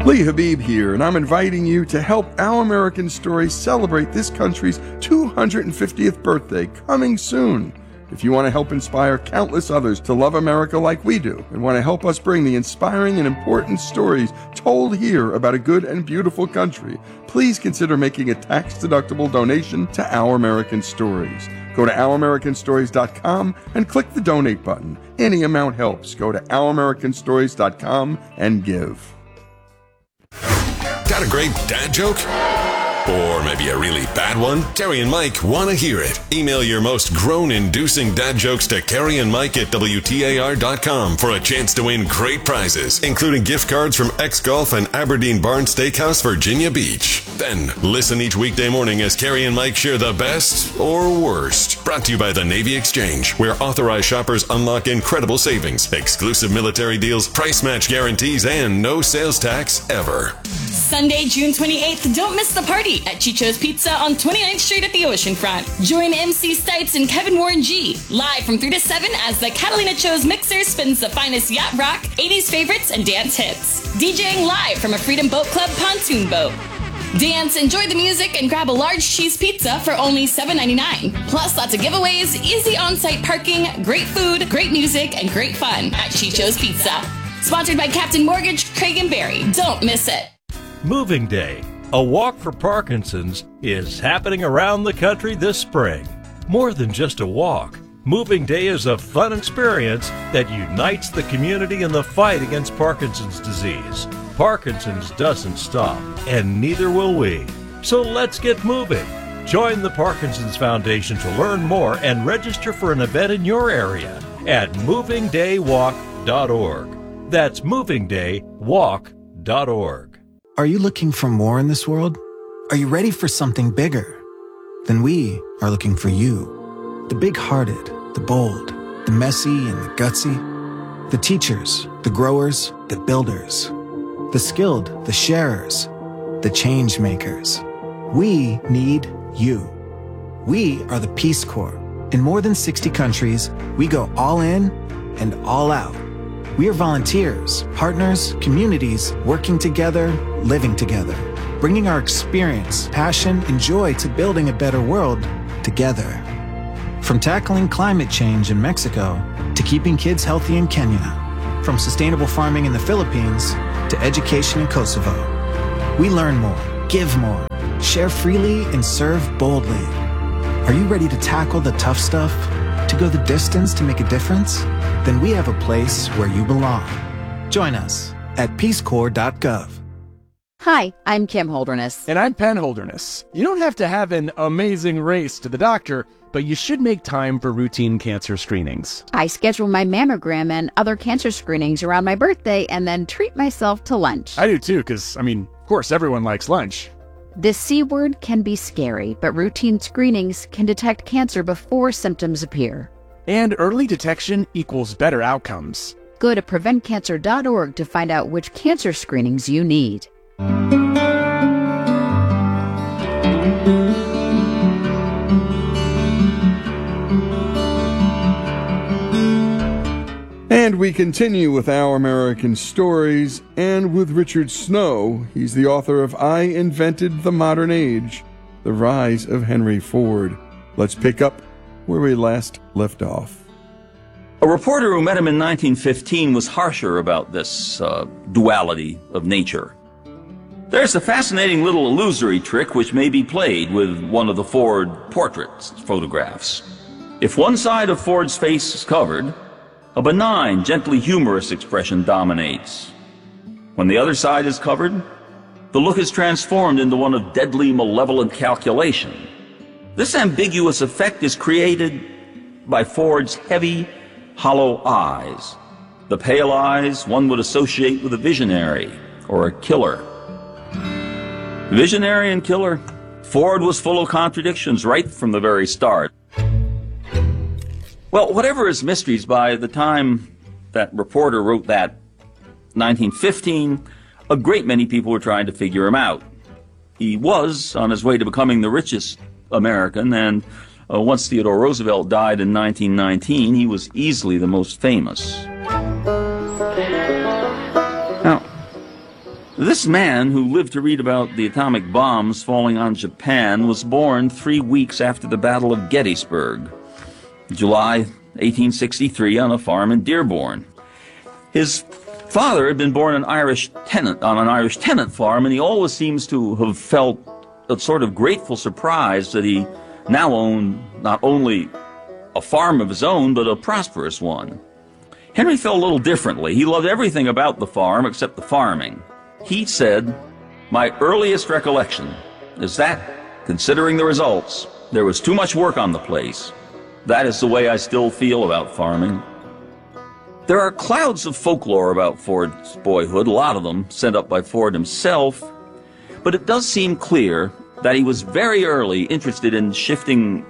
Lee Habib here, and I'm inviting you to help Our American Stories celebrate this country's 250th birthday coming soon. If you want to help inspire countless others to love America like we do, and want to help us bring the inspiring and important stories told here about a good and beautiful country, please consider making a tax-deductible donation to Our American Stories. Go to OurAmericanStories.com and click the donate button. Any amount helps. Go to OurAmericanStories.com and give. Got a great dad joke? Or maybe a really bad one? Carrie and Mike want to hear it. Email your most groan-inducing dad jokes to Carrie and Mike at WTAR.com for a chance to win great prizes, including gift cards from X-Golf and Aberdeen Barn Steakhouse, Virginia Beach. Then, listen each weekday morning as Carrie and Mike share the best or worst. Brought to you by the Navy Exchange, where authorized shoppers unlock incredible savings, exclusive military deals, price match guarantees, and no sales tax ever. Sunday, June 28th, don't miss the party at Chicho's Pizza on 29th Street at the Oceanfront. Join MC Stites and Kevin Warren G live from 3 to 7 as the Catalina Cho's mixer spins the finest yacht rock, 80s favorites, and dance hits. DJing live from a Freedom Boat Club pontoon boat. Dance, enjoy the music, and grab a large cheese pizza for only $7.99. Plus, lots of giveaways, easy on-site parking, great food, great music, and great fun at Chicho's Pizza. Sponsored by Captain Mortgage, Craig and Barry. Don't miss it. Moving Day, a walk for Parkinson's, is happening around the country this spring. More than just a walk, Moving Day is a fun experience that unites the community in the fight against Parkinson's disease. Parkinson's doesn't stop, and neither will we. So let's get moving. Join the Parkinson's Foundation to learn more and register for an event in your area at movingdaywalk.org. That's movingdaywalk.org. Are you looking for more in this world? Are you ready for something bigger? Then we are looking for you. The big-hearted, the bold, the messy and the gutsy. The teachers, the growers, the builders. The skilled, the sharers, the change makers. We need you. We are the Peace Corps. In more than 60 countries, we go all in and all out. We are volunteers, partners, communities, working together, living together, bringing our experience, passion, and joy to building a better world together. From tackling climate change in Mexico to keeping kids healthy in Kenya, from sustainable farming in the Philippines to education in Kosovo. We learn more, give more, share freely, and serve boldly. Are you ready to tackle the tough stuff? To go the distance to make a difference? Then we have a place where you belong. Join us at peacecorps.gov. Hi, I'm Kim Holderness. And I'm Penn Holderness. You don't have to have an amazing race to the doctor, but you should make time for routine cancer screenings. I schedule my mammogram and other cancer screenings around my birthday and then treat myself to lunch. I do too, because, of course, everyone likes lunch. The C word can be scary, but routine screenings can detect cancer before symptoms appear. And early detection equals better outcomes. Go to preventcancer.org to find out which cancer screenings you need. And we continue with Our American Stories, and with Richard Snow. He's the author of I Invented the Modern Age, The Rise of Henry Ford. Let's pick up where we last left off. A reporter who met him in 1915 was harsher about this duality of nature. There's a fascinating little illusory trick which may be played with one of the Ford portrait photographs. If one side of Ford's face is covered, a benign, gently humorous expression dominates. When the other side is covered, the look is transformed into one of deadly, malevolent calculation. This ambiguous effect is created by Ford's heavy, hollow eyes. The pale eyes one would associate with a visionary or a killer. Visionary and killer, Ford was full of contradictions right from the very start. Well, whatever his mysteries, by the time that reporter wrote that 1915, a great many people were trying to figure him out. He was on his way to becoming the richest American, and once Theodore Roosevelt died in 1919, he was easily the most famous. Now, This man, who lived to read about the atomic bombs falling on Japan, was born 3 weeks after the Battle of Gettysburg, July 1863, on a farm in Dearborn. His father had been born on an Irish tenant farm, and he always seems to have felt a sort of grateful surprise that he now owned not only a farm of his own, but a prosperous one. Henry felt a little differently. He loved everything about the farm except the farming. He said, "My earliest recollection is that, considering the results, there was too much work on the place. That is the way I still feel about farming." There are clouds of folklore about Ford's boyhood, a lot of them sent up by Ford himself, but it does seem clear that he was very early interested in shifting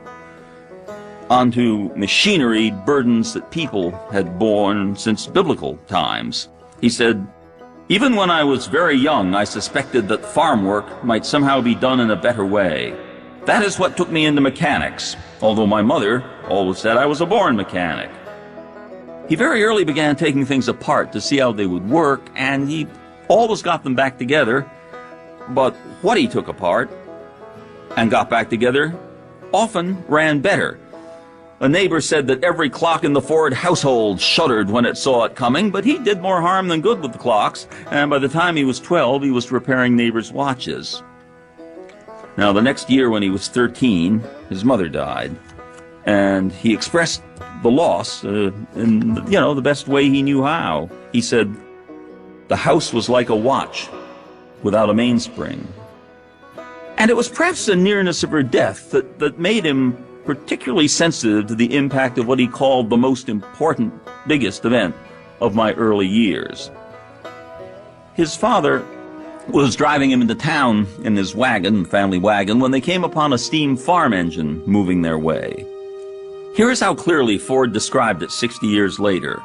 onto machinery burdens that people had borne since biblical times. He said, "Even when I was very young, I suspected that farm work might somehow be done in a better way. That is what took me into mechanics, although my mother always said I was a born mechanic." He very early began taking things apart to see how they would work, and he always got them back together. But what he took apart and got back together often ran better. A neighbor said that every clock in the Ford household shuddered when it saw it coming, but he did more harm than good with the clocks, and by the time he was 12, he was repairing neighbors' watches. Now, the next year when he was 13, his mother died, and he expressed the loss in, the best way he knew how. He said, "The house was like a watch without a mainspring." And it was perhaps the nearness of her death that made him particularly sensitive to the impact of what he called the most important, biggest event of my early years. His father was driving him into town in his wagon, family wagon, when they came upon a steam farm engine moving their way. Here's how clearly Ford described it 60 years later.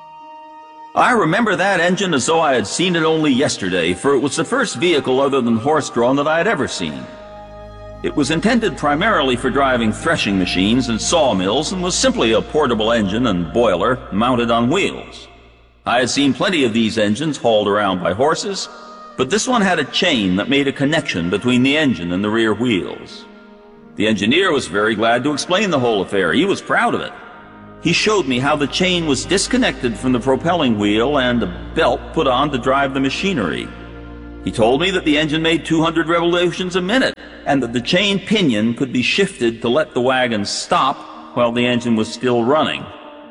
"I remember that engine as though I had seen it only yesterday, for it was the first vehicle other than horse-drawn that I had ever seen. It was intended primarily for driving threshing machines and sawmills and was simply a portable engine and boiler mounted on wheels. I had seen plenty of these engines hauled around by horses, but this one had a chain that made a connection between the engine and the rear wheels. The engineer was very glad to explain the whole affair. He was proud of it. He showed me how the chain was disconnected from the propelling wheel and a belt put on to drive the machinery. He told me that the engine made 200 revolutions a minute and that the chain pinion could be shifted to let the wagon stop while the engine was still running."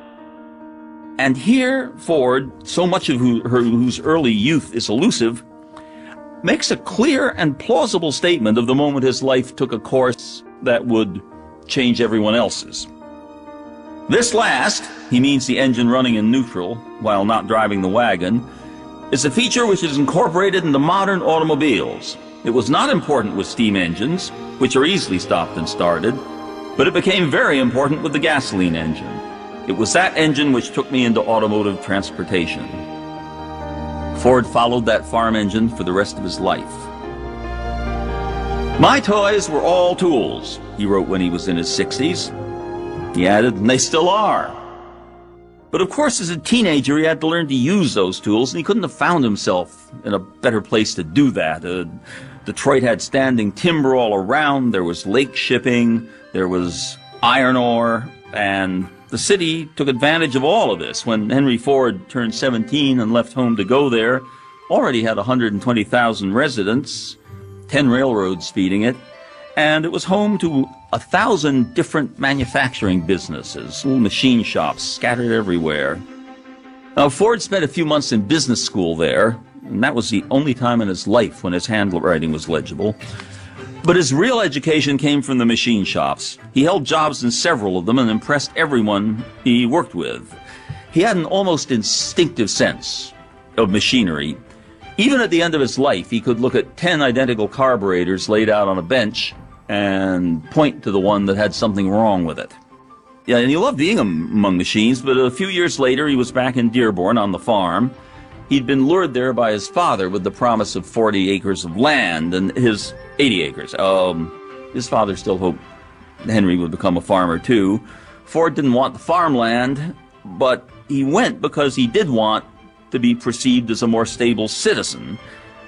And here Ford, so much of whose early youth is elusive, makes a clear and plausible statement of the moment his life took a course that would change everyone else's. "This last," he means the engine running in neutral while not driving the wagon, "is a feature which is incorporated into modern automobiles. It was not important with steam engines, which are easily stopped and started, but it became very important with the gasoline engine. It was that engine which took me into automotive transportation." Ford followed that farm engine for the rest of his life. "My toys were all tools," he wrote when he was in his 60s. He added, "and they still are." But of course, as a teenager, he had to learn to use those tools, and he couldn't have found himself in a better place to do that. Detroit had standing timber all around, there was lake shipping, there was iron ore, and the city took advantage of all of this. When Henry Ford turned 17 and left home to go there, already had 120,000 residents, 10 railroads feeding it, and it was home to 1,000 different manufacturing businesses, little machine shops scattered everywhere. Now, Ford spent a few months in business school there, and that was the only time in his life when his handwriting was legible. But his real education came from the machine shops. He held jobs in several of them and impressed everyone he worked with. He had an almost instinctive sense of machinery. Even at the end of his life, he could look at 10 identical carburetors laid out on a bench and point to the one that had something wrong with it. Yeah, and he loved being among machines, but a few years later he was back in Dearborn on the farm. He'd been lured there by his father with the promise of 40 acres of land and his 80 acres. His father still hoped Henry would become a farmer too. Ford didn't want the farmland, but he went because he did want to be perceived as a more stable citizen.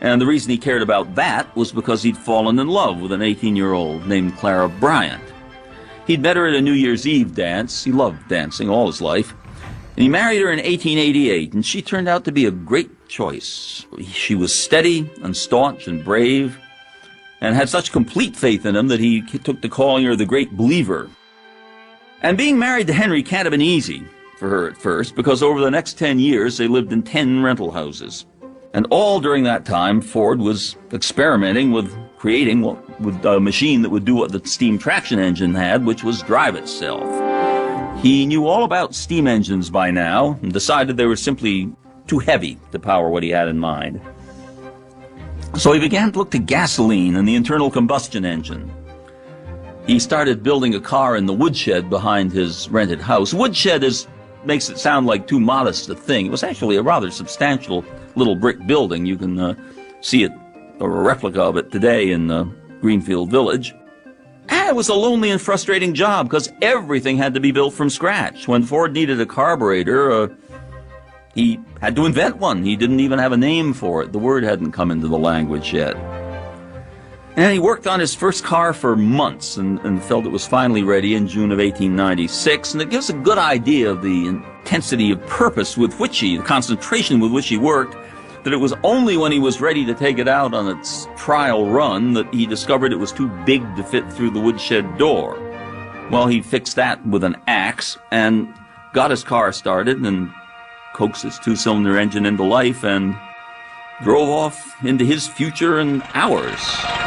And the reason he cared about that was because he'd fallen in love with an 18-year-old named Clara Bryant. He'd met her at a New Year's Eve dance. He loved dancing all his life. And he married her in 1888, and she turned out to be a great choice. She was steady and staunch and brave, and had such complete faith in him that he took to calling her the Great Believer. And being married to Henry can't have been easy for her at first, because over the next 10 years they lived in 10 rental houses. And all during that time, Ford was experimenting with creating with a machine that would do what the steam traction engine had, which was drive itself. He knew all about steam engines by now and decided they were simply too heavy to power what he had in mind. So he began to look to gasoline and the internal combustion engine. He started building a car in the woodshed behind his rented house. Woodshed makes it sound like too modest a thing. It was actually a rather substantial little brick building. You can see it, or a replica of it, today in Greenfield Village. And it was a lonely and frustrating job because everything had to be built from scratch. When Ford needed a carburetor, he had to invent one. He didn't even have a name for it. The word hadn't come into the language yet. And he worked on his first car for months and felt it was finally ready in June of 1896. And it gives a good idea of the intensity of purpose the concentration with which he worked, that it was only when he was ready to take it out on its trial run that he discovered it was too big to fit through the woodshed door. Well, he fixed that with an axe and got his car started and coaxed his two-cylinder engine into life and drove off into his future and ours.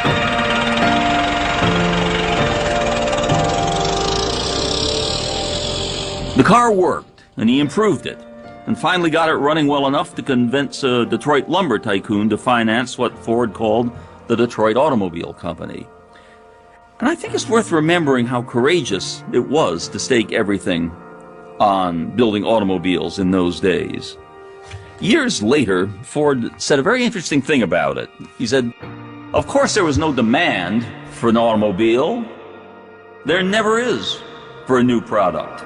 The car worked, and he improved it, and finally got it running well enough to convince a Detroit lumber tycoon to finance what Ford called the Detroit Automobile Company. And I think it's worth remembering how courageous it was to stake everything on building automobiles in those days. Years later, Ford said a very interesting thing about it. He said, "Of course there was no demand for an automobile. There never is for a new product."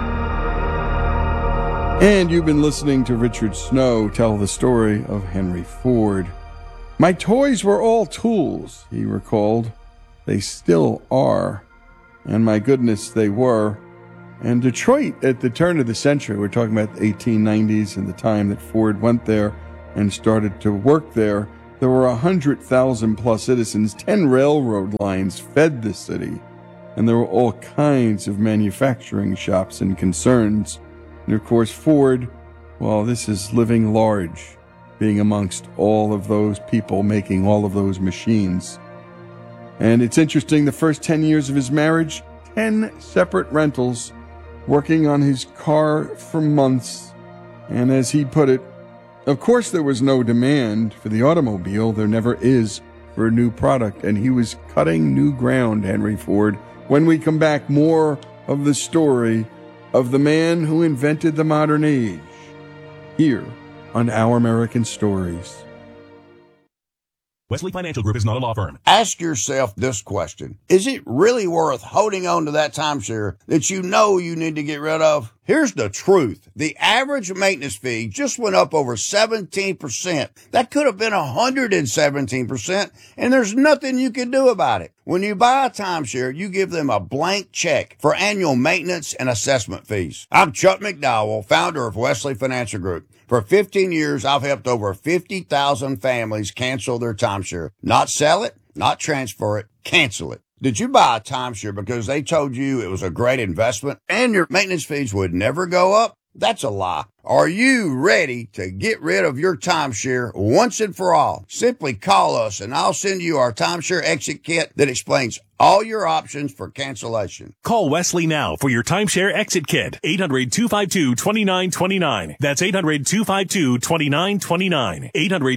And you've been listening to Richard Snow tell the story of Henry Ford. "My toys were all tools," he recalled. "They still are. And my goodness, they were." And Detroit at the turn of the century, we're talking about the 1890s and the time that Ford went there and started to work there, there were 100,000 plus citizens. 10 railroad lines fed the city. And there were all kinds of manufacturing shops and concerns. And of course, Ford, well, this is living large, being amongst all of those people making all of those machines. And it's interesting, the first 10 years of his marriage, 10 separate rentals, working on his car for months. And as he put it, of course there was no demand for the automobile. There never is for a new product. And he was cutting new ground, Henry Ford. When we come back, more of the story of the man who invented the modern age, here on Our American Stories. Wesley Financial Group is not a law firm. Ask yourself this question. Is it really worth holding on to that timeshare that you know you need to get rid of? Here's the truth. The average maintenance fee just went up over 17%. That could have been 117%, and there's nothing you can do about it. When you buy a timeshare, you give them a blank check for annual maintenance and assessment fees. I'm Chuck McDowell, founder of Wesley Financial Group. For 15 years, I've helped over 50,000 families cancel their timeshare. Not sell it, not transfer it, cancel it. Did you buy a timeshare because they told you it was a great investment and your maintenance fees would never go up? That's a lie. Are you ready to get rid of your timeshare once and for all? Simply call us and I'll send you our timeshare exit kit that explains all your options for cancellation. Call Wesley now for your timeshare exit kit. 800-252-2929. That's 800-252-2929.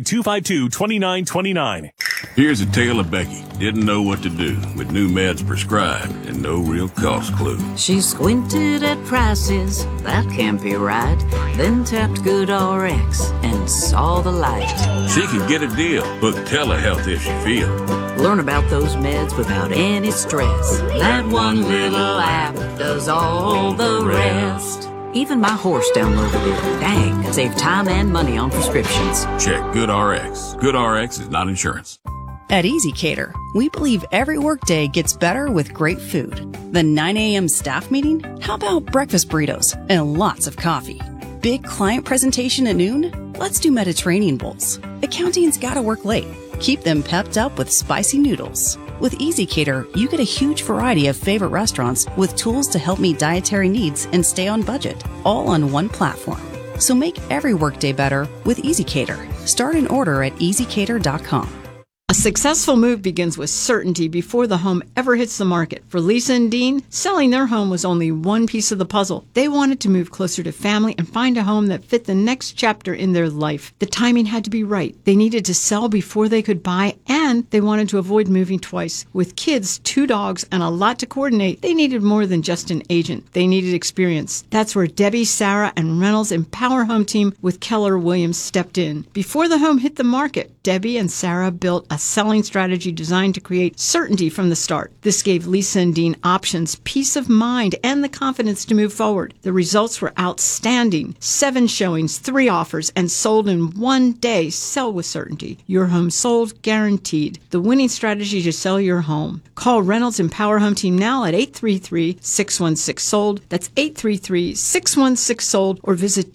800-252-2929. Here's a tale of Becky. Didn't know what to do with new meds prescribed and no real cost clue. She squinted at prices, that can't be right. Then tapped GoodRx and saw the light. She could get a deal. Book telehealth if she feels. Learn about those meds without any stress. That one little app does all the rest. Even my horse downloaded it. Dang, save time and money on prescriptions. Check GoodRx. GoodRx is not insurance. At EasyCater, we believe every workday gets better with great food. The 9 a.m. staff meeting? How about breakfast burritos and lots of coffee? Big client presentation at noon? Let's do Mediterranean bowls. Accounting's gotta work late. Keep them pepped up with spicy noodles. With EasyCater, you get a huge variety of favorite restaurants with tools to help meet dietary needs and stay on budget, all on one platform. So make every workday better with EasyCater. Start an order at easycater.com. A successful move begins with certainty before the home ever hits the market. For Lisa and Dean, selling their home was only one piece of the puzzle. They wanted to move closer to family and find a home that fit the next chapter in their life. The timing had to be right. They needed to sell before they could buy, and they wanted to avoid moving twice. With kids, 2 dogs, and a lot to coordinate, they needed more than just an agent. They needed experience. That's where Debbie, Sarah, and Reynolds Empower Home Team with Keller Williams stepped in. Before the home hit the market, Debbie and Sarah built a selling strategy designed to create certainty from the start. This gave Lisa and Dean options, peace of mind, and the confidence to move forward. The results were outstanding. 7 showings, 3 offers, and sold in 1 day. Sell with certainty. Your home sold, guaranteed. The winning strategy to sell your home. Call Reynolds Empower Home Team now at 833-616-SOLD. That's 833-616-SOLD, or visit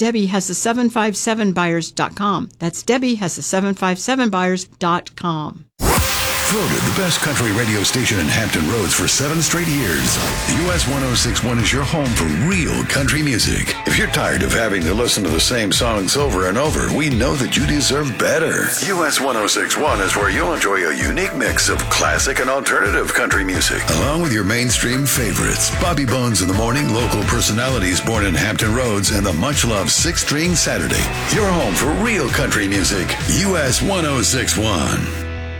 DebbieHasThe757buyers.com. That's DebbieHasThe757buyers.com. Voted the best country radio station in Hampton Roads for 7 straight years. US 1061 is your home for real country music. If you're tired of having to listen to the same songs over and over, we know that you deserve better. US 1061 is where you'll enjoy a unique mix of classic and alternative country music, along with your mainstream favorites. Bobby Bones in the Morning, local personalities born in Hampton Roads, and the much-loved 6-String Saturday. Your home for real country music. US 1061.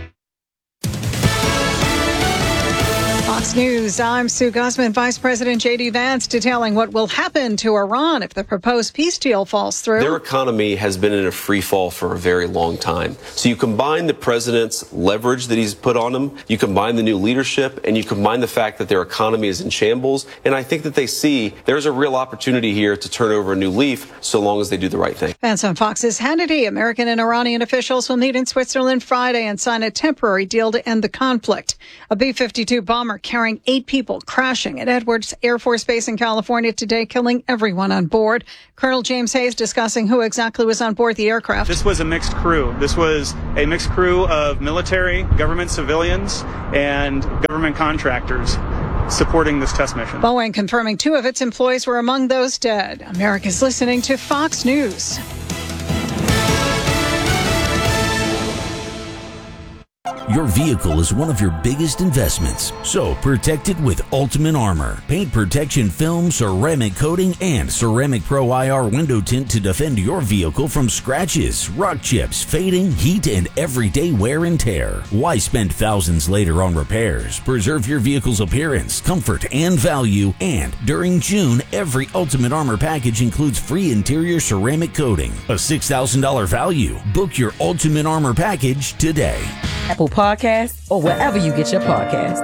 Fox News, I'm Sue Guzman. Vice President J.D. Vance detailing what will happen to Iran if the proposed peace deal falls through. Their economy has been in a free fall for a very long time. So you combine the president's leverage that he's put on them, you combine the new leadership, and you combine the fact that their economy is in shambles, and I think that they see there's a real opportunity here to turn over a new leaf so long as they do the right thing. Vance on Fox's Hannity. American and Iranian officials will meet in Switzerland Friday and sign a temporary deal to end the conflict. A B-52 bomber carrying 8 people crashing at Edwards Air Force Base in California today, killing everyone on board. Colonel James Hayes discussing who exactly was on board the aircraft. This was a mixed crew. This was a mixed crew of military, government civilians, and government contractors supporting this test mission. Boeing confirming 2 of its employees were among those dead. America's listening to Fox News. Your vehicle is one of your biggest investments, so protect it with Ultimate Armor. Paint protection film, ceramic coating, and Ceramic Pro IR window tint to defend your vehicle from scratches, rock chips, fading, heat, and everyday wear and tear. Why spend thousands later on repairs? Preserve your vehicle's appearance, comfort, and value. And during June, every Ultimate Armor package includes free interior ceramic coating, a $6,000 value. Book your Ultimate Armor package today. Apple Podcasts, or wherever you get your podcasts.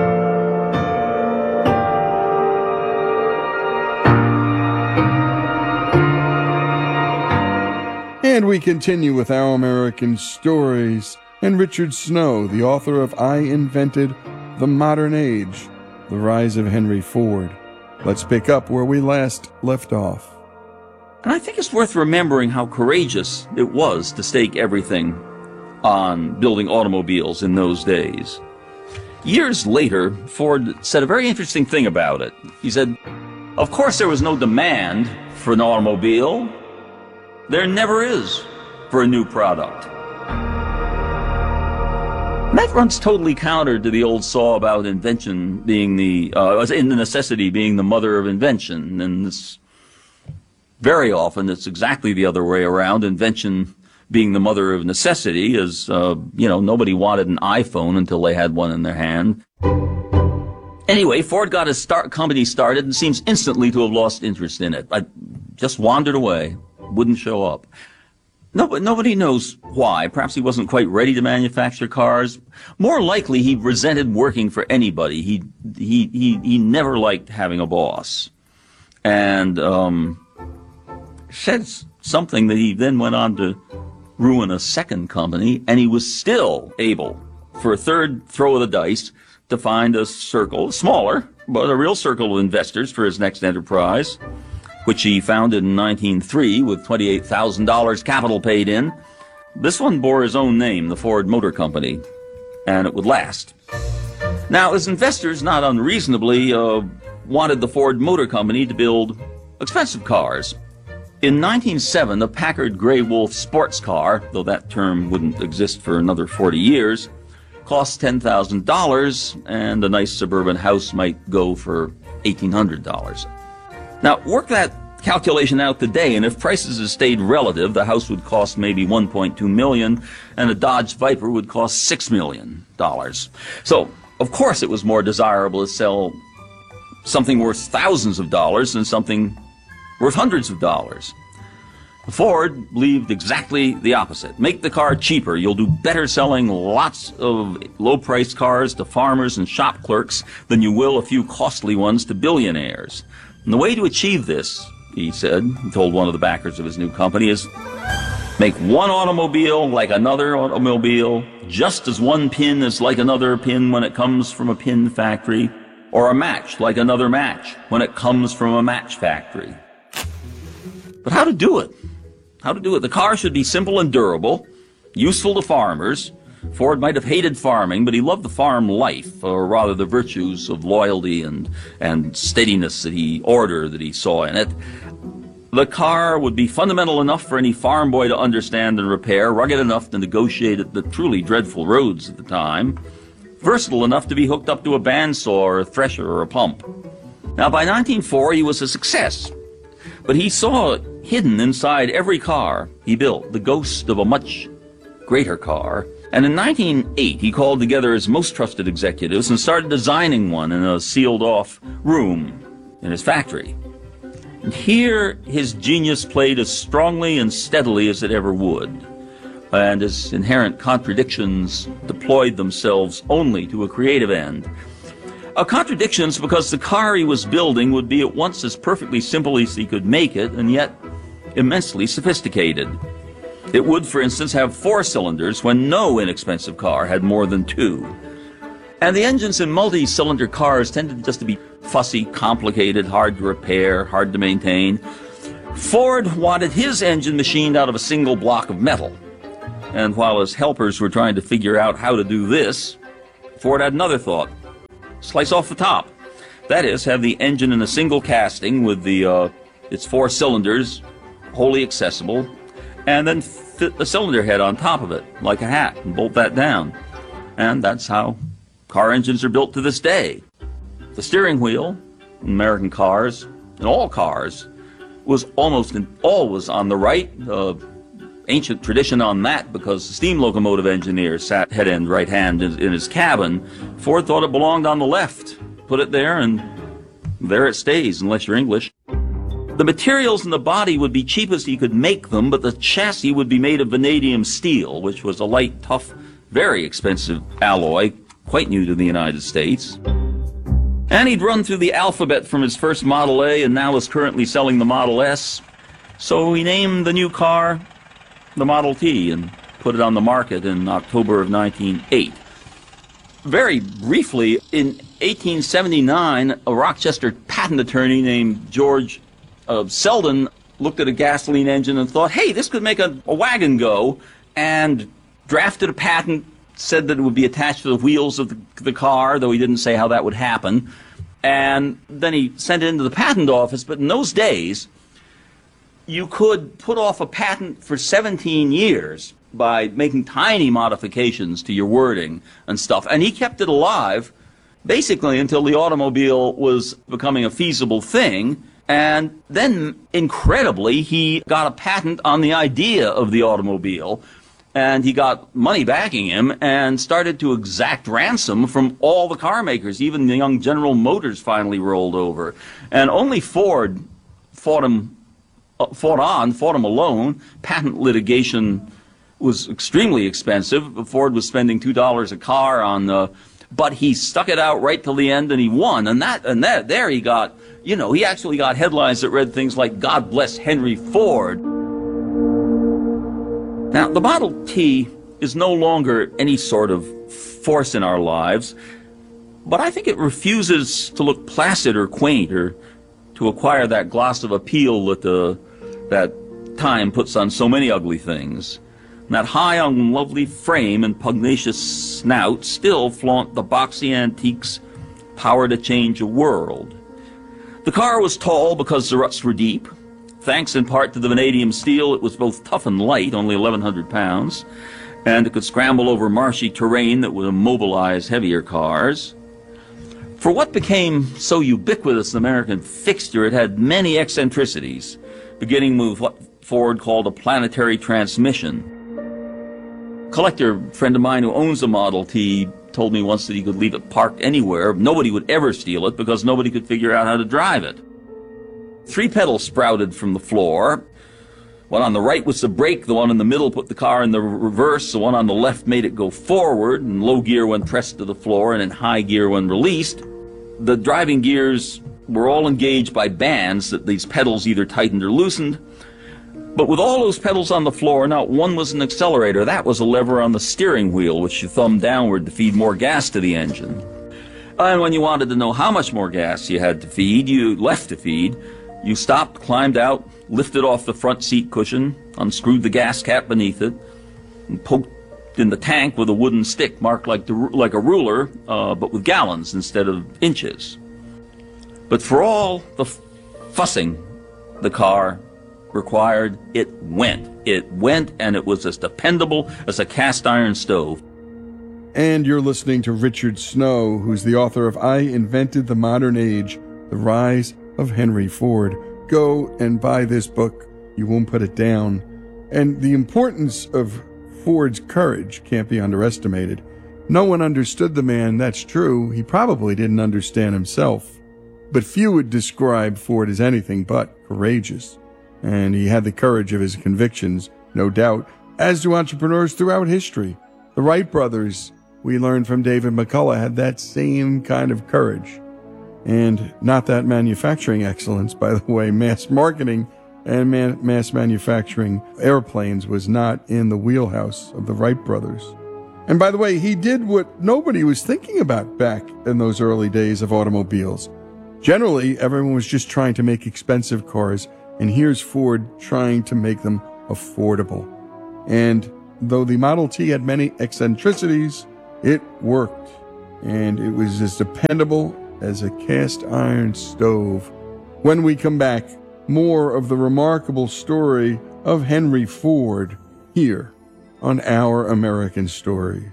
And we continue with Our American Stories and Richard Snow, the author of I Invented the Modern Age, The Rise of Henry Ford. Let's pick up where we last left off. And I think it's worth remembering how courageous it was to stake everything on building automobiles in those days. Years later, Ford said a very interesting thing about it. He said, of course there was no demand for an automobile. There never is for a new product. And that runs totally counter to the old saw about invention being the necessity being the mother of invention. And this, very often it's exactly the other way around. Invention being the mother of necessity is, nobody wanted an iPhone until they had one in their hand. Anyway, Ford got his company started and seems instantly to have lost interest in it. I just wandered away, wouldn't show up. Nobody knows why. Perhaps he wasn't quite ready to manufacture cars. More likely, he resented working for anybody. He never liked having a boss. And, says something that he then went on to ruin a second company, and he was still able, for a third throw of the dice, to find a circle, smaller, but a real circle of investors for his next enterprise, which he founded in 1903 with $28,000 capital paid in. This one bore his own name, the Ford Motor Company, and it would last. Now, his investors, not unreasonably, wanted the Ford Motor Company to build expensive cars. In 1907, the Packard Grey Wolf sports car, though that term wouldn't exist for another 40 years, cost $10,000, and a nice suburban house might go for $1,800. Now, work that calculation out today, and if prices had stayed relative, the house would cost maybe $1.2 million, and a Dodge Viper would cost $6 million. So, of course, it was more desirable to sell something worth thousands of dollars than something worth hundreds of dollars. Ford believed exactly the opposite. Make the car cheaper. You'll do better selling lots of low-priced cars to farmers and shop clerks than you will a few costly ones to billionaires. And the way to achieve this, he said, he told one of the backers of his new company, is make one automobile like another automobile, just as one pin is like another pin when it comes from a pin factory, or a match like another match when it comes from a match factory. But how to do it? How to do it? The car should be simple and durable, useful to farmers. Ford might have hated farming, but he loved the farm life, or rather the virtues of loyalty and steadiness order that he saw in it. The car would be fundamental enough for any farm boy to understand and repair, rugged enough to negotiate the truly dreadful roads at the time, versatile enough to be hooked up to a bandsaw or a thresher or a pump. Now, by 1904, he was a success, but he saw hidden inside every car he built the ghost of a much greater car. And in 1908, he called together his most trusted executives and started designing one in a sealed-off room in his factory. And here his genius played as strongly and steadily as it ever would, and his inherent contradictions deployed themselves only to a creative end. Contradictions because the car he was building would be at once as perfectly simple as he could make it, and yet immensely sophisticated. It would, for instance, have 4 cylinders when no inexpensive car had more than 2. And the engines in multi-cylinder cars tended just to be fussy, complicated, hard to repair, hard to maintain. Ford wanted his engine machined out of a single block of metal. And while his helpers were trying to figure out how to do this, Ford had another thought. Slice off the top. That is, have the engine in a single casting with its 4 cylinders wholly accessible, and then fit the cylinder head on top of it, like a hat, and bolt that down. And that's how car engines are built to this day. The steering wheel in American cars, in all cars, was almost always on the right. Ancient tradition on that because the steam locomotive engineer sat head-end right hand in his cabin. Ford thought it belonged on the left. Put it there, and there it stays, unless you're English. The materials in the body would be cheap as he could make them, but the chassis would be made of vanadium steel, which was a light, tough, very expensive alloy, quite new to the United States. And he'd run through the alphabet from his first Model A and now is currently selling the Model S. So he named the new car the Model T and put it on the market in October of 1908. Very briefly, in 1879, a Rochester patent attorney named George Selden looked at a gasoline engine and thought, hey, this could make a wagon go, and drafted a patent, said that it would be attached to the wheels of the car, though he didn't say how that would happen. And then he sent it into the patent office, but in those days, you could put off a patent for 17 years by making tiny modifications to your wording and stuff. And he kept it alive basically until the automobile was becoming a feasible thing. And then, incredibly, he got a patent on the idea of the automobile. And he got money backing him and started to exact ransom from all the car makers. Even the young General Motors finally rolled over. And only Ford fought him alone. Patent litigation was extremely expensive. Ford was spending $2 a car on but he stuck it out right till the end and he won. And there he got, he actually got headlines that read things like, "God bless Henry Ford." Now, the Model T is no longer any sort of force in our lives, but I think it refuses to look placid or quaint or to acquire that gloss of appeal that time puts on so many ugly things. And that high on lovely frame and pugnacious snout still flaunt the boxy antique's power to change a world. The car was tall because the ruts were deep. Thanks in part to the vanadium steel, it was both tough and light, only 1,100 pounds, and it could scramble over marshy terrain that would immobilize heavier cars. For what became so ubiquitous an American fixture, it had many eccentricities, beginning with what Ford called a planetary transmission. A collector friend of mine who owns a Model T told me once that he could leave it parked anywhere. Nobody would ever steal it because nobody could figure out how to drive it. 3 pedals sprouted from the floor. One on the right was the brake, the one in the middle put the car in the reverse, the one on the left made it go forward, in low gear when pressed to the floor and in high gear when released. The driving gears were all engaged by bands that these pedals either tightened or loosened. But with all those pedals on the floor, not one was an accelerator. That was a lever on the steering wheel, which you thumbed downward to feed more gas to the engine. And when you wanted to know how much more gas you had to feed, you stopped, climbed out, lifted off the front seat cushion, unscrewed the gas cap beneath it, and poked in the tank with a wooden stick marked like a ruler, but with gallons instead of inches. But for all the fussing the car required, it went. It went, and it was as dependable as a cast iron stove. And you're listening to Richard Snow, who's the author of I Invented the Modern Age, The Rise of Henry Ford. Go and buy this book. You won't put it down. And the importance of Ford's courage can't be underestimated. No one understood the man, that's true. He probably didn't understand himself. But few would describe Ford as anything but courageous. And he had the courage of his convictions, no doubt, as do entrepreneurs throughout history. The Wright brothers, we learned from David McCullough, had that same kind of courage. And not that manufacturing excellence, by the way. Mass marketing and mass manufacturing airplanes was not in the wheelhouse of the Wright brothers. And by the way, he did what nobody was thinking about back in those early days of automobiles. Generally, everyone was just trying to make expensive cars, and here's Ford trying to make them affordable. And though the Model T had many eccentricities, it worked. And it was as dependable as a cast iron stove. When we come back, more of the remarkable story of Henry Ford here on Our American Stories.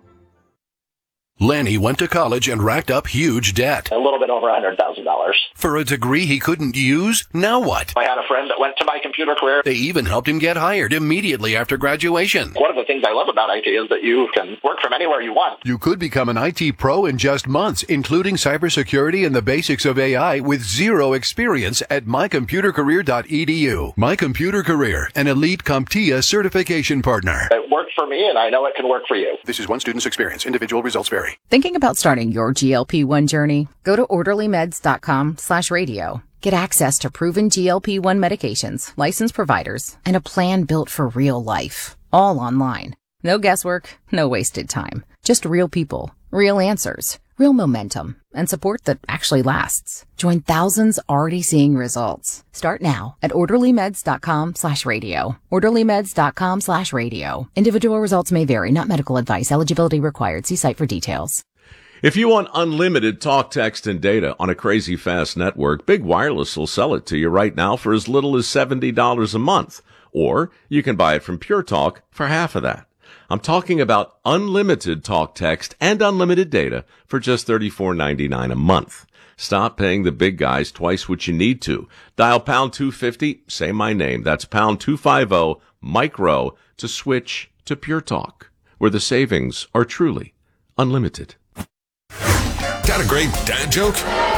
Lenny went to college and racked up huge debt. A little bit over $100,000. For a degree he couldn't use? Now what? I had a friend that went to My Computer Career. They even helped him get hired immediately after graduation. One of the things I love about IT is that you can work from anywhere you want. You could become an IT pro in just months, including cybersecurity and the basics of AI with zero experience at mycomputercareer.edu. My Computer Career, an elite CompTIA certification partner. It worked for me, and I know it can work for you. This is one student's experience. Individual results vary. Thinking about starting your GLP-1 journey? Go to orderlymeds.com/radio. Get access to proven GLP-1 medications, licensed providers, and a plan built for real life. All online. No guesswork, no wasted time. Just real people, real answers, real momentum, and support that actually lasts. Join thousands already seeing results. Start now at orderlymeds.com/radio. orderlymeds.com/radio. Individual results may vary, not medical advice. Eligibility required. See site for details. If you want unlimited talk, text, and data on a crazy fast network, Big Wireless will sell it to you right now for as little as $70 a month. Or you can buy it from Pure Talk for half of that. I'm talking about unlimited talk, text, and unlimited data for just $34.99 a month. Stop paying the big guys twice what you need to. Dial pound 250, say my name. That's pound 250 micro to switch to Pure Talk, where the savings are truly unlimited. Got a great dad joke?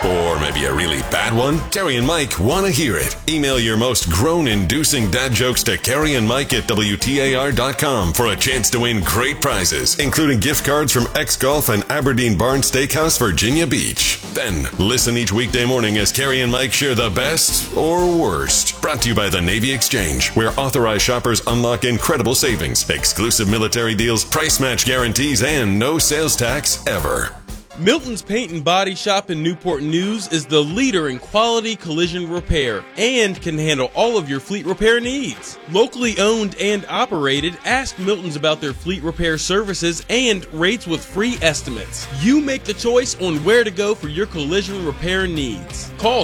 Or maybe a really bad one? Terry and Mike want to hear it. Email your most groan-inducing dad jokes to Carrie and Mike at WTAR.com for a chance to win great prizes, including gift cards from X-Golf and Aberdeen Barn Steakhouse, Virginia Beach. Then, listen each weekday morning as Carrie and Mike share the best or worst. Brought to you by the Navy Exchange, where authorized shoppers unlock incredible savings, exclusive military deals, price match guarantees, and no sales tax ever. Milton's Paint and Body Shop in Newport News is the leader in quality collision repair and can handle all of your fleet repair needs. Locally owned and operated, ask Milton's about their fleet repair services and rates with free estimates. You make the choice on where to go for your collision repair needs. Call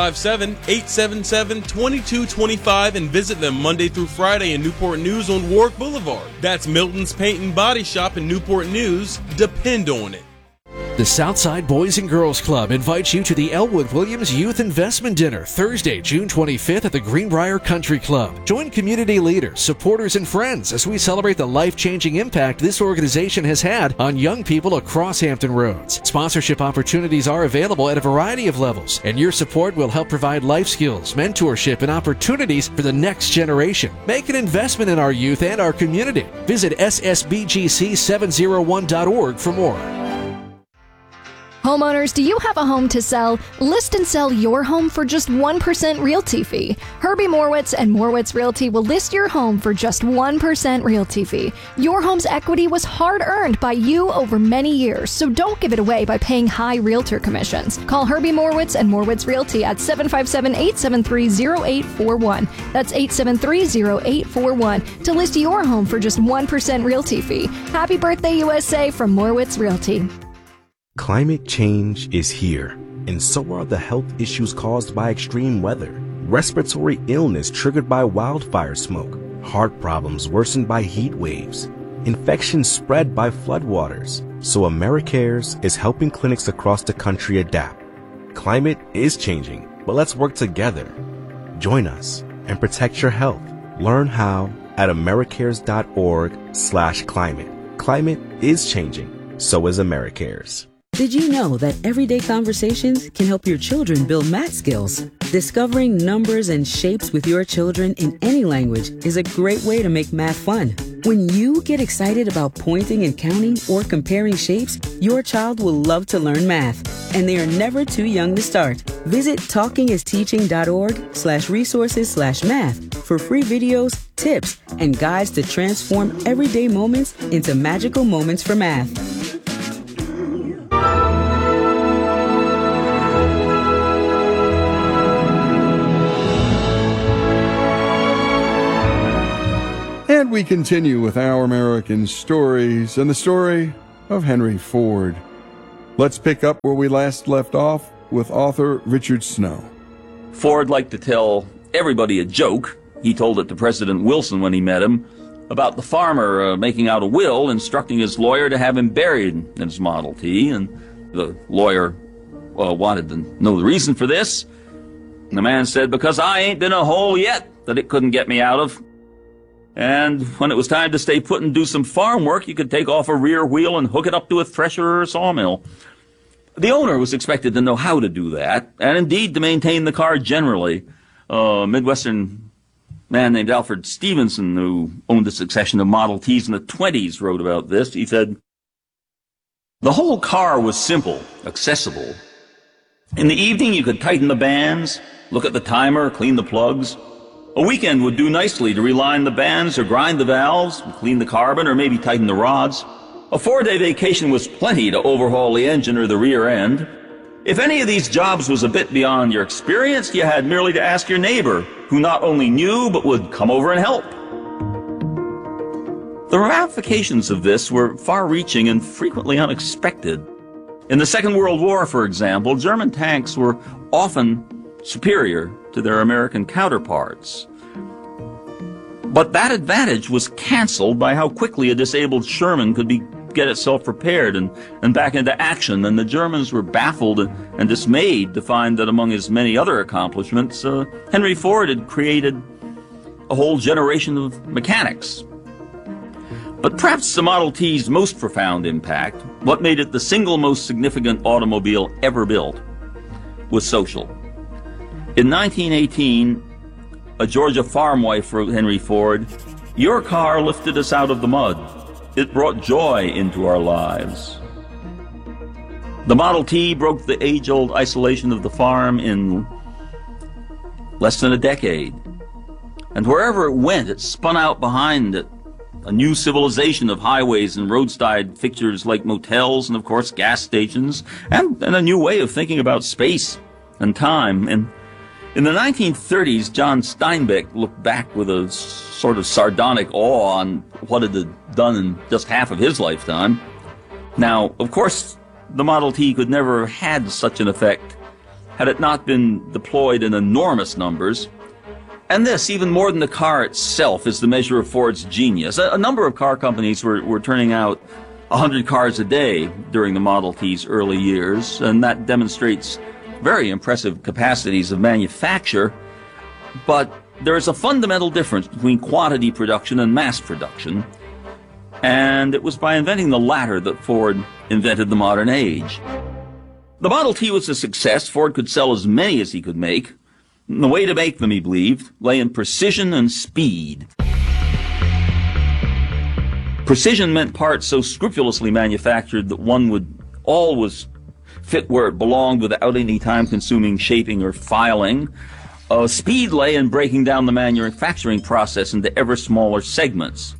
757-877-2225 and visit them Monday through Friday in Newport News on Warwick Boulevard. That's Milton's Paint and Body Shop in Newport News. Depend on it. The Southside Boys and Girls Club invites you to the Elwood Williams Youth Investment Dinner, Thursday, June 25th at the Greenbrier Country Club. Join community leaders, supporters, and friends as we celebrate the life-changing impact this organization has had on young people across Hampton Roads. Sponsorship opportunities are available at a variety of levels, and your support will help provide life skills, mentorship, and opportunities for the next generation. Make an investment in our youth and our community. Visit ssbgc701.org for more. Homeowners, do you have a home to sell? List and sell your home for just 1% realty fee. Herbie Morwitz and Morwitz Realty will list your home for just 1% realty fee. Your home's equity was hard-earned by you over many years, so don't give it away by paying high realtor commissions. Call Herbie Morwitz and Morwitz Realty at 757-873-0841. That's 873-0841 to list your home for just 1% realty fee. Happy birthday, USA, from Morwitz Realty. Climate change is here, and so are the health issues caused by extreme weather. Respiratory illness triggered by wildfire smoke, heart problems worsened by heat waves, infections spread by floodwaters. So AmeriCares is helping clinics across the country adapt. Climate is changing, but let's work together. Join us and protect your health. Learn how at americares.org/climate. Climate is changing, so is AmeriCares. Did you know that everyday conversations can help your children build math skills? Discovering numbers and shapes with your children in any language is a great way to make math fun. When you get excited about pointing and counting or comparing shapes, your child will love to learn math, and they are never too young to start. Visit talkingisteaching.org/resources/math for free videos, tips, and guides to transform everyday moments into magical moments for math. And we continue with Our American Stories and the story of Henry Ford. Let's pick up where we last left off with author Richard Snow. Ford liked to tell everybody a joke. He told it to President Wilson when he met him about the farmer making out a will, instructing his lawyer to have him buried in his Model T. And the lawyer wanted to know the reason for this. And the man said, "Because I ain't been a hole yet that it couldn't get me out of." And when it was time to stay put and do some farm work, you could take off a rear wheel and hook it up to a thresher or a sawmill. The owner was expected to know how to do that, and indeed to maintain the car generally. A Midwestern man named Alfred Stevenson, who owned a succession of Model Ts in the 20s, wrote about this. He said, "The whole car was simple, accessible. In the evening you could tighten the bands, look at the timer, clean the plugs. A weekend would do nicely to reline the bands or grind the valves, clean the carbon, or maybe tighten the rods. A 4-day vacation was plenty to overhaul the engine or the rear end. If any of these jobs was a bit beyond your experience, you had merely to ask your neighbor, who not only knew but would come over and help." The ramifications of this were far-reaching and frequently unexpected. In the Second World War, for example, German tanks were often superior to their American counterparts. But that advantage was canceled by how quickly a disabled Sherman could get itself repaired and back into action, and the Germans were baffled and dismayed to find that among his many other accomplishments, Henry Ford had created a whole generation of mechanics. But perhaps the Model T's most profound impact, what made it the single most significant automobile ever built, was social. In 1918, a Georgia farm wife wrote Henry Ford, "Your car lifted us out of the mud. It brought joy into our lives." The Model T broke the age-old isolation of the farm in less than a decade. And wherever it went, it spun out behind it a new civilization of highways and roadside fixtures like motels and, of course, gas stations, and a new way of thinking about space and time. And in the 1930s, John Steinbeck looked back with a sort of sardonic awe on what it had done in just half of his lifetime. Now, of course, the Model T could never have had such an effect had it not been deployed in enormous numbers. And this, even more than the car itself, is the measure of Ford's genius. A number of car companies were turning out 100 cars a day during the Model T's early years, and that demonstrates very impressive capacities of manufacture. But there is a fundamental difference between quantity production and mass production, and it was by inventing the latter that Ford invented the modern age. The Model T was a success. Ford could sell as many as he could make. The way to make them, he believed, lay in precision and speed. Precision meant parts so scrupulously manufactured that one would always fit where it belonged without any time-consuming shaping or filing. Speed lay in breaking down the manufacturing process into ever smaller segments.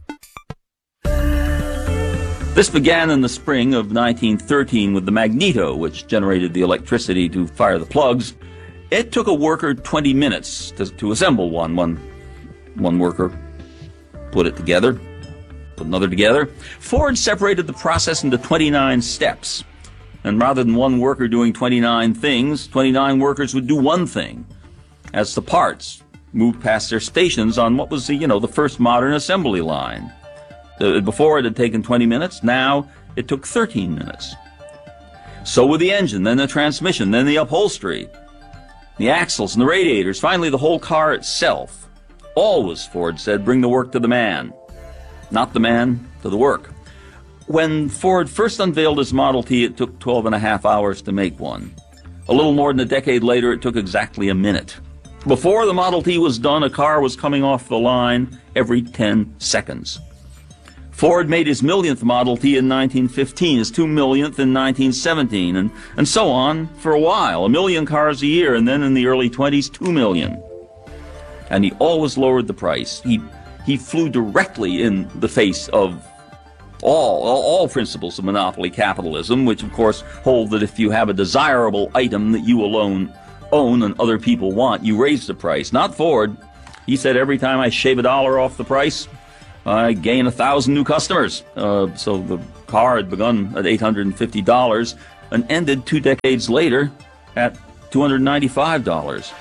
This began in the spring of 1913 with the magneto, which generated the electricity to fire the plugs. It took a worker 20 minutes to assemble one. One worker put it together, put another together. Ford separated the process into 29 steps. And rather than one worker doing 29 things, 29 workers would do one thing as the parts moved past their stations on what was the first modern assembly line. Before it had taken 20 minutes, now it took 13 minutes. So with the engine, then the transmission, then the upholstery, the axles and the radiators, finally the whole car itself. Always, Ford said, bring the work to the man, not the man to the work. When Ford first unveiled his Model T, it took 12 and a half hours to make one. A little more than a decade later, it took exactly a minute. Before the Model T was done, a car was coming off the line every 10 seconds. Ford made his millionth Model T in 1915, his 2 millionth in 1917, and so on for a while. 1 million cars a year, and then in the early 20s, 2 million. And he always lowered the price. He flew directly in the face of all principles of monopoly capitalism, which of course hold that if you have a desirable item that you alone own and other people want, you raise the price. Not Ford. He said, every time I shave $1 off the price, I gain 1,000 new customers. So the car had begun at $850 and ended 2 decades later at $295.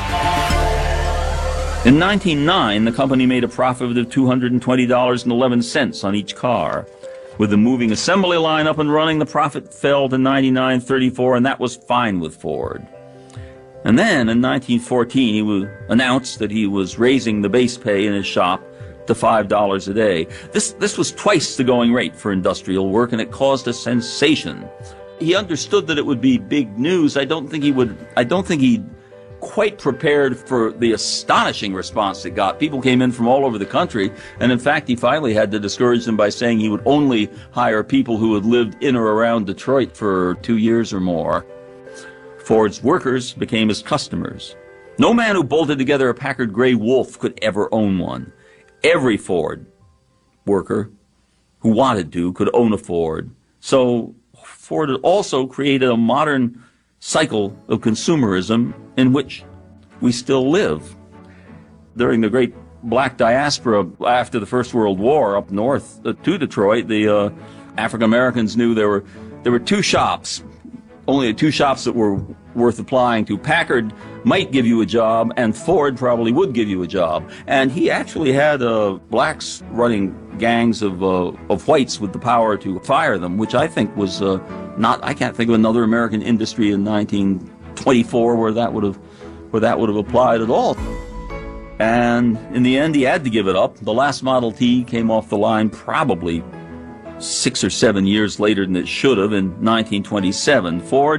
In 1909, the company made a profit of $220.11 on each car. With the moving assembly line up and running, the profit fell to $99.34, and that was fine with Ford. And then in 1914, he announced that he was raising the base pay in his shop to $5 a day. This was twice the going rate for industrial work, and it caused a sensation. He understood that it would be big news. I don't think he quite prepared for the astonishing response it got. People came in from all over the country, and in fact, he finally had to discourage them by saying he would only hire people who had lived in or around Detroit for 2 years or more. Ford's workers became his customers. No man who bolted together a Packard Gray Wolf could ever own one. Every Ford worker who wanted to could own a Ford. So Ford also created a modern cycle of consumerism in which we still live. During the great black diaspora after the First World War up north to Detroit, the African Americans knew there were 2 shops, only 2 shops that were worth applying to. Packard might give you a job, and Ford probably would give you a job. And he actually had blacks running gangs of whites with the power to fire them, which I think was I can't think of another American industry in 1924 where that would have applied at all. And in the end, he had to give it up. The last Model T came off the line probably 6 or 7 years later than it should have, in 1927. Ford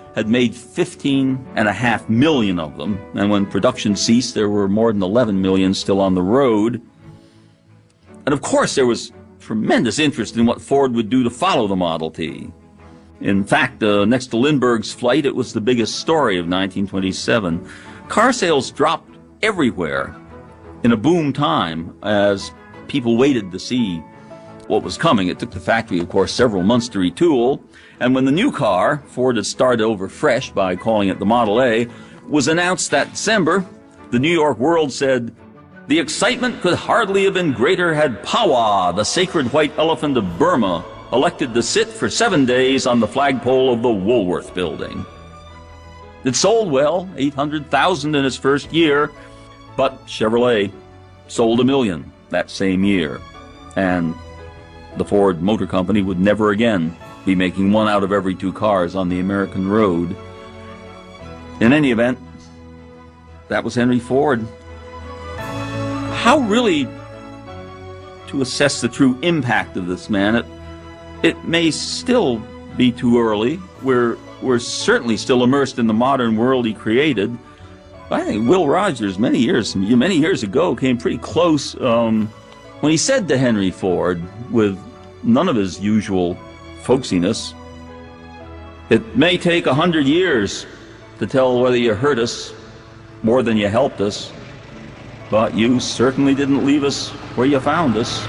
had made 15.5 million of them, and when production ceased, there were more than 11 million still on the road. And of course, there was tremendous interest in what Ford would do to follow the Model T. In fact, next to Lindbergh's flight, it was the biggest story of 1927. Car sales dropped everywhere in a boom time as people waited to see what was coming. It took the factory, of course, several months to retool, and when the new car, Ford had started over fresh by calling it the Model A, was announced that December, the New York World said, "The excitement could hardly have been greater had Pawa, the sacred white elephant of Burma, elected to sit for 7 days on the flagpole of the Woolworth Building." It sold well, 800,000 in its first year, but Chevrolet sold 1 million that same year. And the Ford Motor Company would never again be making 1 out of every 2 cars on the American road. In any event, that was Henry Ford. How really to assess the true impact of this man? It may still be too early. We're certainly still immersed in the modern world he created. I think Will Rogers, many years ago, came pretty close when he said to Henry Ford, with none of his usual folksiness, "It may take 100 years to tell whether you hurt us more than you helped us, but you certainly didn't leave us where you found us."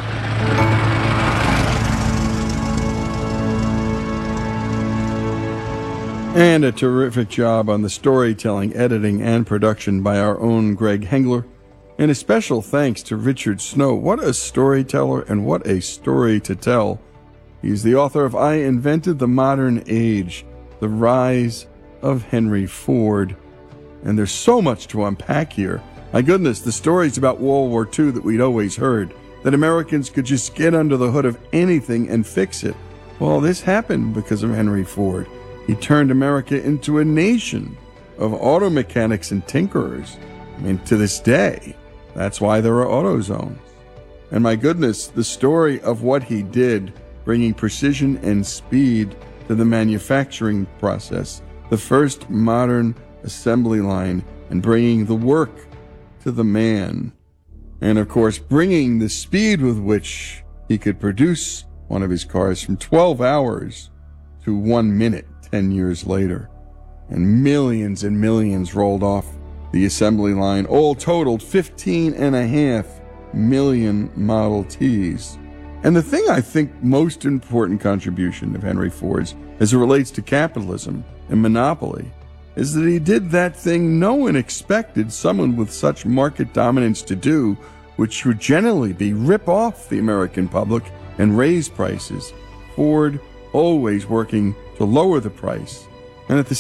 And a terrific job on the storytelling, editing, and production by our own Greg Hengler. And a special thanks to Richard Snow. What a storyteller and what a story to tell. He's the author of I Invented the Modern Age, The Rise of Henry Ford. And there's so much to unpack here. My goodness, the stories about World War II that we'd always heard, that Americans could just get under the hood of anything and fix it. Well, this happened because of Henry Ford. He turned America into a nation of auto mechanics and tinkerers. I mean, to this day, that's why there are AutoZones. And my goodness, the story of what he did, bringing precision and speed to the manufacturing process, the first modern assembly line, and bringing the work to the man. And of course, bringing the speed with which he could produce one of his cars from 12 hours to 1 minute 10 years later. And millions rolled off the assembly line, all totaled 15.5 million Model Ts. And the thing I think most important contribution of Henry Ford's as it relates to capitalism and monopoly is that he did that thing no one expected someone with such market dominance to do, which would generally be rip off the American public and raise prices. Ford always working to lower the price, and at the